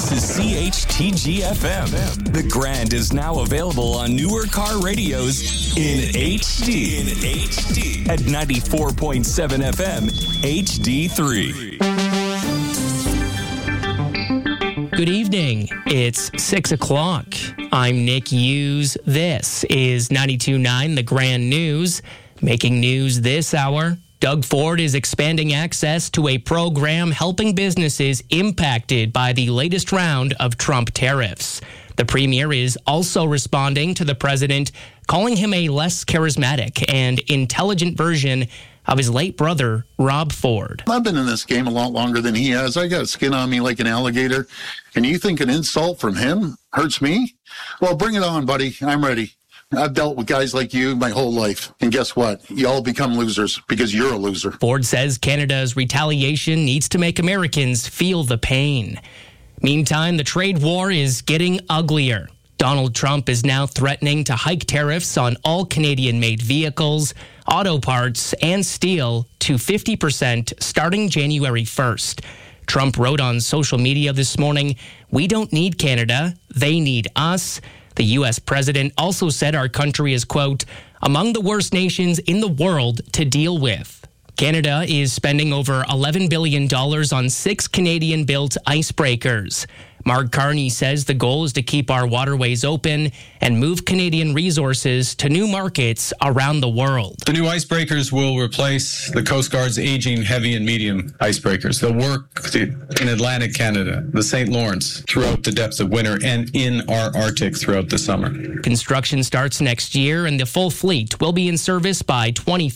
This is CHTG-FM. The Grand is now available on newer car radios in HD. At 94.7 FM, HD3. Good evening. It's 6 o'clock. I'm Nick Hughes. This is 92.9 The Grand News. Making news this hour, Doug Ford is expanding access to a program helping businesses impacted by the latest round of Trump tariffs. The premier is also responding to the president, calling him a less charismatic and intelligent version of his late brother, Rob Ford. I've been in this game a lot longer than he has. I got skin on me like an alligator. And you think an insult from him hurts me? Well, bring it on, buddy. I'm ready. I've dealt with guys like you my whole life. And guess what? You all become losers because you're a loser. Ford says Canada's retaliation needs to make Americans feel the pain. Meantime, the trade war is getting uglier. Donald Trump is now threatening to hike tariffs on all Canadian-made vehicles, auto parts, and steel to 50% starting January 1st. Trump wrote on social media this morning, "We don't need Canada, they need us." The U.S. president also said our country is, quote, among the worst nations in the world to deal with. Canada is spending over $11 billion on 6 Canadian-built icebreakers. Mark Carney says the goal is to keep our waterways open and move Canadian resources to new markets around the world. The new icebreakers will replace the Coast Guard's aging heavy and medium icebreakers. They'll work in Atlantic Canada, the St. Lawrence, throughout the depths of winter, and in our Arctic throughout the summer. Construction starts next year, and the full fleet will be in service by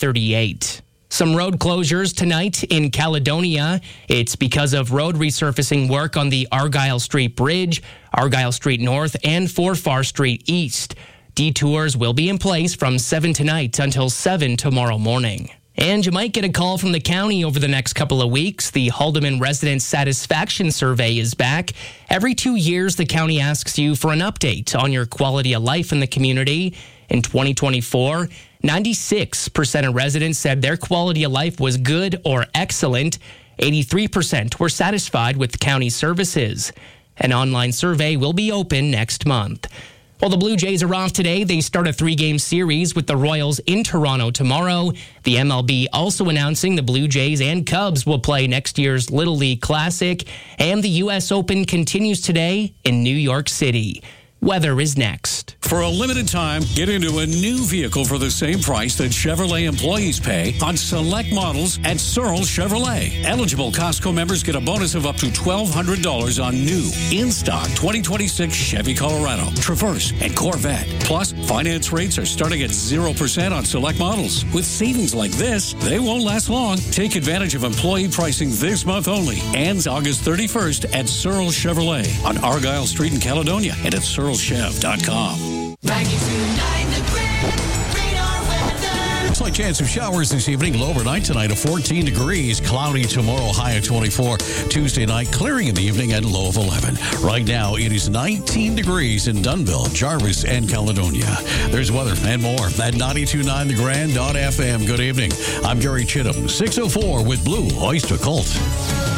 2038. Some road closures tonight in Caledonia. It's because of road resurfacing work on the Argyle Street Bridge, Argyle Street North, and Forfar Street East. Detours will be in place from 7 tonight until 7 tomorrow morning. And you might get a call from the county over the next couple of weeks. The Haldeman Resident Satisfaction Survey is back. Every 2 years, the county asks you for an update on your quality of life in the community. In 2024, 96% of residents said their quality of life was good or excellent. 83% were satisfied with county services. An online survey will be open next month. While the Blue Jays are off today, they start a 3-game series with the Royals in Toronto tomorrow. The MLB also announcing the Blue Jays and Cubs will play next year's Little League Classic. And the U.S. Open continues today in New York City. Weather is next. For a limited time, get into a new vehicle for the same price that Chevrolet employees pay on select models at Searle Chevrolet. Eligible Costco members get a bonus of up to $1,200 on new, in-stock 2026 Chevy Colorado, Traverse, and Corvette. Plus, finance rates are starting at 0% on select models. With savings like this, they won't last long. Take advantage of employee pricing this month only. Ends August 31st at Searle Chevrolet on Argyle Street in Caledonia and at SearleChev.com. 92.9 The Grand Radar Weather. Slight chance of showers this evening. Low overnight tonight of 14 degrees. Cloudy tomorrow, high of 24. Tuesday night, clearing in the evening and low of 11. Right now, it is 19 degrees in Dunnville, Jarvis, and Caledonia. There's weather and more at 92.9 thegrand.fm. Good evening. I'm Gary Chittum, 604 with Blue Oyster Cult.